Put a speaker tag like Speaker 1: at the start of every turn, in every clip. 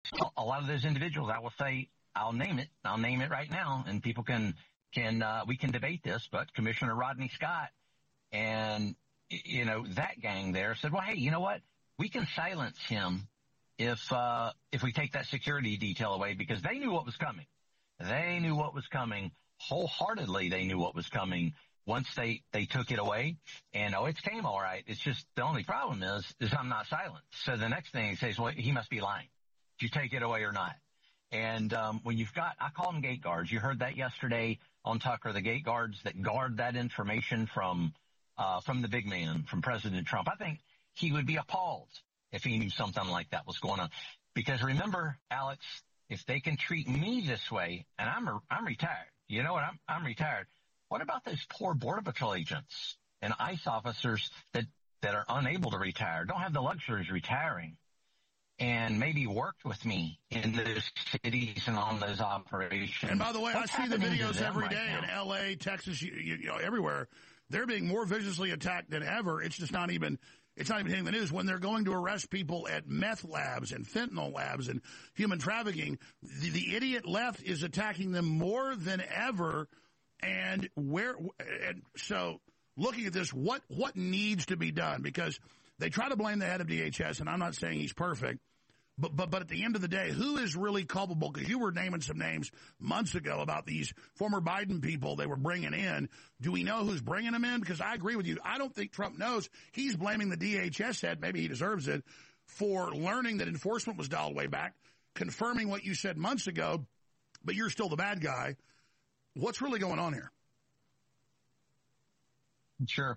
Speaker 1: A lot of those individuals, I will say, I'll name it right now, and people we can debate this, but Commissioner Rodney Scott and, that gang there said, well, hey, you know what? We can silence him if we take that security detail away, because they knew what was coming. They knew what was coming. Wholeheartedly, they knew what was coming once they took it away. And, it came all right. It's just the only problem is I'm not silent. So the next thing he says, well, he must be lying. Did you take it away or not? And when I call them gate guards. You heard that yesterday on Tucker, the gate guards that guard that information from the big man, from President Trump. I think he would be appalled if he knew something like that was going on. Because remember, Alex, if they can treat me this way, and I'm retired, you know what? I'm retired. What about those poor Border Patrol agents and ICE officers that are unable to retire, don't have the luxury of retiring, and maybe worked with me in those cities and on those operations?
Speaker 2: And by the way, I see the videos every day in L.A., Texas, everywhere. They're being more viciously attacked than ever. It's just not even hitting the news. When they're going to arrest people at meth labs and fentanyl labs and human trafficking, the idiot left is attacking them more than ever. And so looking at this, what needs to be done? Because they try to blame the head of DHS, and I'm not saying he's perfect, but at the end of the day, who is really culpable? Because you were naming some names months ago about these former Biden people they were bringing in. Do we know who's bringing them in? Because I agree with you. I don't think Trump knows. He's blaming the DHS head, maybe he deserves it, for learning that enforcement was dialed way back, confirming what you said months ago, but you're still the bad guy. What's really going on here?
Speaker 1: Sure.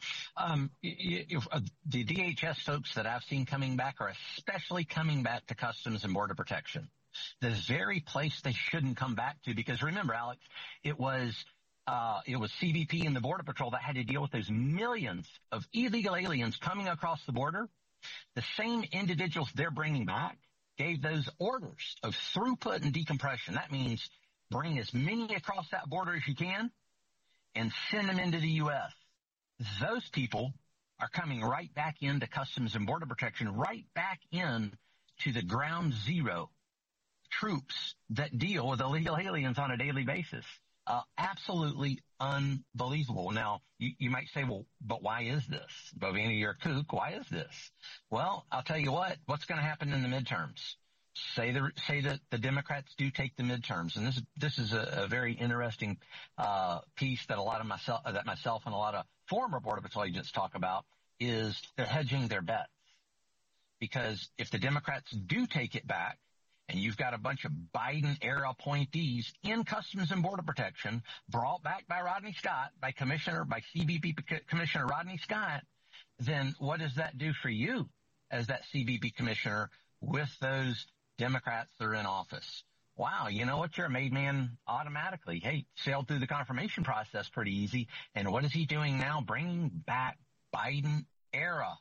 Speaker 1: The DHS folks that I've seen coming back are especially coming back to Customs and Border Protection, the very place they shouldn't come back to. Because remember, Alex, it was CBP and the Border Patrol that had to deal with those millions of illegal aliens coming across the border. The same individuals they're bringing back gave those orders of throughput and decompression. That means bring as many across that border as you can and send them into the U.S. Those people are coming right back into Customs and Border Protection, right back in to the ground zero troops that deal with illegal aliens on a daily basis. Absolutely unbelievable. Now, you might say, well, but why is this? Bovini, you're a kook. Why is this? Well, I'll tell you what's going to happen in the midterms. Say that the Democrats do take the midterms, and this is a very interesting piece that myself and a lot of former Border Patrol agents talk about, is they're hedging their bets. Because if the Democrats do take it back, and you've got a bunch of Biden-era appointees in Customs and Border Protection brought back by Rodney Scott, by CBP Commissioner Rodney Scott, then what does that do for you as that CBP commissioner with those Democrats that are in office? Wow, you know what? You're a made man automatically. Hey, sailed through the confirmation process pretty easy. And what is he doing now? Bringing back Biden-era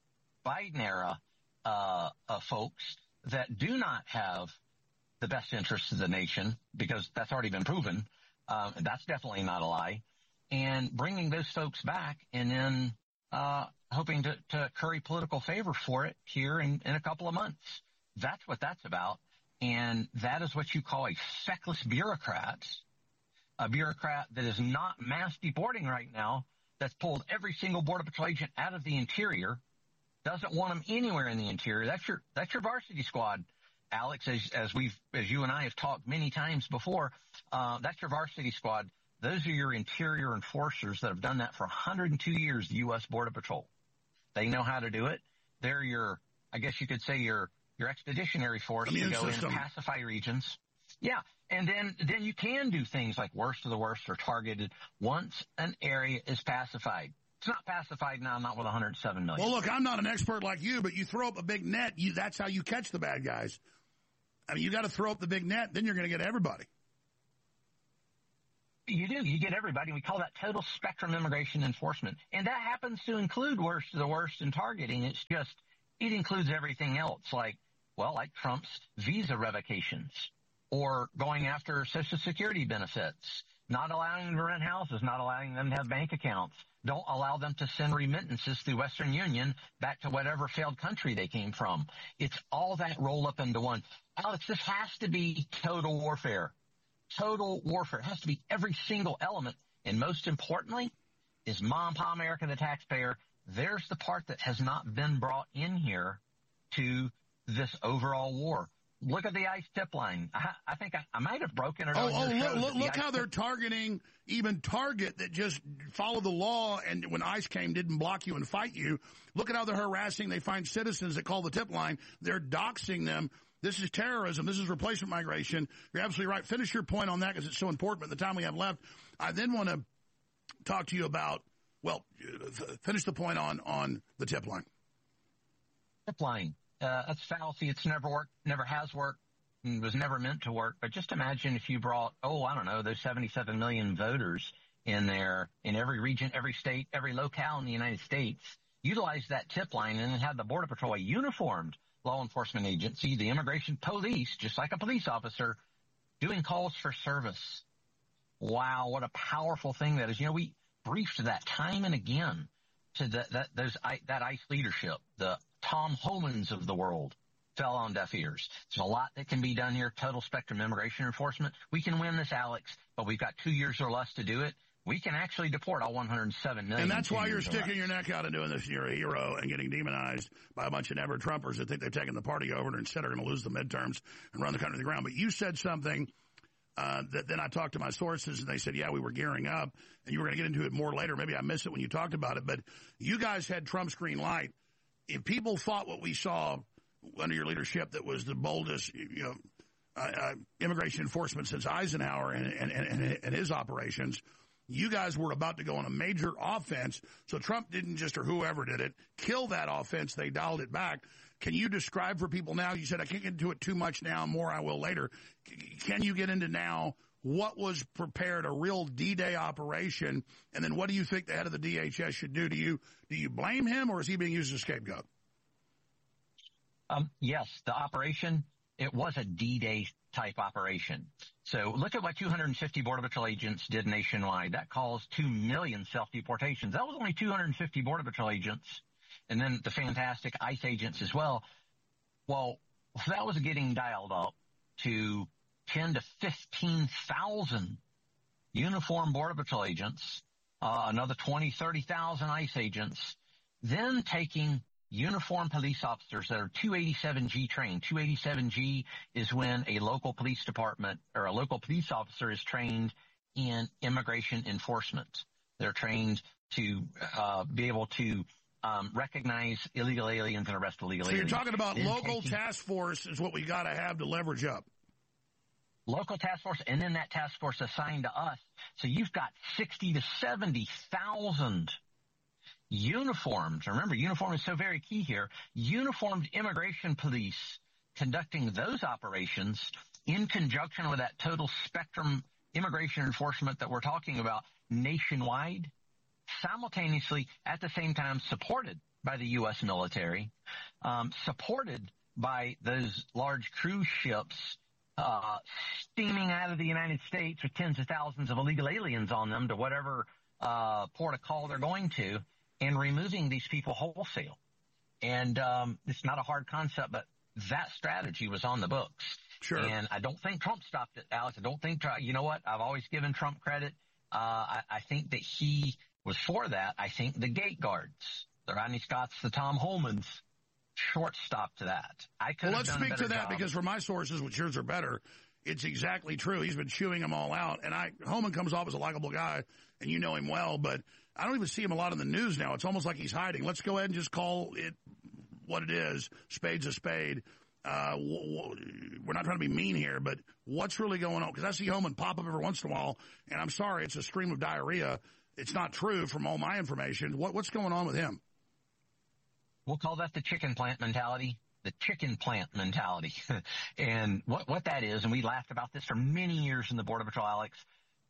Speaker 1: folks that do not have the best interests of the nation, because that's already been proven. That's definitely not a lie. And bringing those folks back and then hoping to curry political favor for it here in a couple of months. That's what that's about. And that is what you call a feckless bureaucrat, a bureaucrat that is not mass deporting right now, that's pulled every single Border Patrol agent out of the interior, doesn't want them anywhere in the interior. That's your varsity squad, Alex, as you and I have talked many times before. That's your varsity squad. Those are your interior enforcers that have done that for 102 years, the U.S. Border Patrol. They know how to do it. They're I guess you could say your expeditionary force to go in and pacify regions. Yeah. And then you can do things like worst of the worst or targeted once an area is pacified. It's not pacified now, not with 107 million.
Speaker 2: Well, look, I'm not an expert like you, but you throw up a big net, that's how you catch the bad guys. I mean, you got to throw up the big net, then you're going to get everybody.
Speaker 1: You do. You get everybody. We call that total spectrum immigration enforcement. And that happens to include worst of the worst in targeting. It's just, it includes everything else, like Trump's visa revocations. or going after Social Security benefits, not allowing them to rent houses, not allowing them to have bank accounts. Don't allow them to send remittances through Western Union back to whatever failed country they came from. It's all that rolled up into one. Alex, this has to be total warfare. Total warfare. It has to be every single element. And most importantly is Mom, Pa, America, the taxpayer. There's the part that has not been brought in here to this overall war. Look at the ICE tip line. I think I might have broken it.
Speaker 2: Look how they're targeting even Target that just followed the law and when ICE came didn't block you and fight you. Look at how they're harassing. They find citizens that call the tip line. They're doxing them. This is terrorism. This is replacement migration. You're absolutely right. Finish your point on that because it's so important. But the time we have left, I then want to talk to you about, finish the point on the tip line.
Speaker 1: Tip line. That's fallacy. It's never worked, never has worked, and was never meant to work. But just imagine if you brought, those 77 million voters in there in every region, every state, every locale in the United States, utilize that tip line and then have the Border Patrol, a uniformed law enforcement agency, the immigration police, just like a police officer, doing calls for service. Wow, what a powerful thing that is. We briefed that time and again to that ICE leadership, the Tom Homans of the world fell on deaf ears. There's a lot that can be done here. Total spectrum immigration enforcement. We can win this, Alex, but we've got 2 years or less to do it. We can actually deport all 107 million.
Speaker 2: And that's why you're sticking your neck out and doing this. You're a hero and getting demonized by a bunch of never-Trumpers that think they've taken the party over and instead are going to lose the midterms and run the country to the ground. But you said something that then I talked to my sources, and they said, yeah, we were gearing up, and you were going to get into it more later. Maybe I missed it when you talked about it. But you guys had Trump's green light. If people thought what we saw under your leadership that was the boldest, immigration enforcement since Eisenhower and his operations, you guys were about to go on a major offense. So Trump didn't just, or whoever did it, kill that offense. They dialed it back. Can you describe for people now? You said I can't get into it too much now. More I will later. Can you get into now what was prepared, a real D-Day operation, and then what do you think the head of the DHS should do? Do you blame him, or is he being used as a scapegoat?
Speaker 1: Yes, the operation, it was a D-Day type operation. So look at what 250 Border Patrol agents did nationwide. That caused 2 million self-deportations. That was only 250 Border Patrol agents, and then the fantastic ICE agents as well. Well, that was getting dialed up to 10 to 15,000 uniformed Border Patrol agents, another 20, 30,000 ICE agents, then taking uniformed police officers that are 287G trained. 287G is when a local police department or a local police officer is trained in immigration enforcement. They're trained to be able to recognize illegal aliens and arrest illegal aliens.
Speaker 2: So you're talking about local task force is what we got to have to leverage up.
Speaker 1: Local task force, and then that task force assigned to us. So you've got 60 to 70,000 uniformed. Remember, uniform is so very key here. Uniformed immigration police conducting those operations in conjunction with that total spectrum immigration enforcement that we're talking about nationwide, simultaneously at the same time supported by the U.S. military, supported by those large cruise ships steaming out of the United States with tens of thousands of illegal aliens on them to whatever port of call they're going to, and removing these people wholesale. And it's not a hard concept, but that strategy was on the books.
Speaker 2: Sure.
Speaker 1: And I don't think Trump stopped it, Alex. I don't think, you know what? I've always given Trump credit. I think that he was for that. I think the gate guards, the Rodney Scotts, the Tom Homans, shortstop to that.
Speaker 2: Let's speak to that because from my sources, which yours are better, it's exactly true. He's been chewing them all out. And Homan comes off as a likable guy, and you know him well, but I don't even see him a lot in the news now. It's almost like he's hiding. Let's go ahead and just call it what it is. Spade's a spade. We're not trying to be mean here, but what's really going on? Because I see Homan pop up every once in a while, and I'm sorry, it's a stream of diarrhea. It's not true from all my information. What's going on with him?
Speaker 1: We'll call that the chicken plant mentality. The chicken plant mentality. And what that is, and we laughed about this for many years in the Border Patrol, Alex,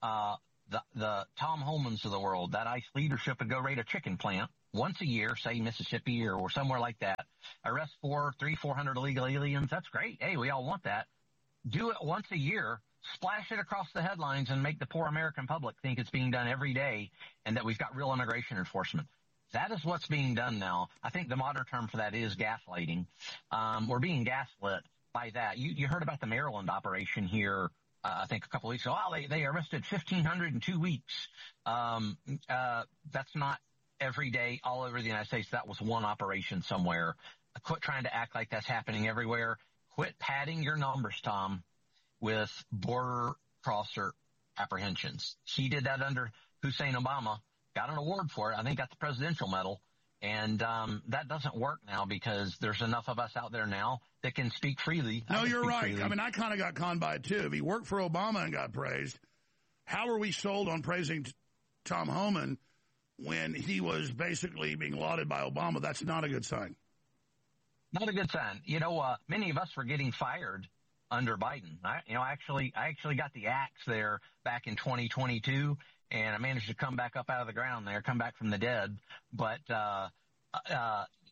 Speaker 1: the Tom Homans of the world, that ICE leadership would go raid a chicken plant once a year, say Mississippi or somewhere like that, arrest 400 illegal aliens. That's great. Hey, we all want that. do it once a year, splash it across the headlines, and make the poor American public think it's being done every day and that we've got real immigration enforcement. That is what's being done now. I think the modern term for that is gaslighting. We're being gaslit by that. You heard about the Maryland operation here, I think a couple of weeks ago. Oh, they arrested 1,500 in 2 weeks. That's not every day all over the United States. That was one operation somewhere. Quit trying to act like that's happening everywhere. Quit padding your numbers, Tom, with border crosser apprehensions. He did that under Hussein Obama, got an award for it. I think got the presidential medal. And that doesn't work now because there's enough of us out there now that can speak freely.
Speaker 2: No, you're right. Freely. I mean, I kind of got conned by it, too. If he worked for Obama and got praised, how are we sold on praising Tom Homan when he was basically being lauded by Obama? That's not a good sign.
Speaker 1: Not a good sign. Many of us were getting fired under Biden. I actually got the axe there back in 2022, and I managed to come back up out of the ground there, come back from the dead. But,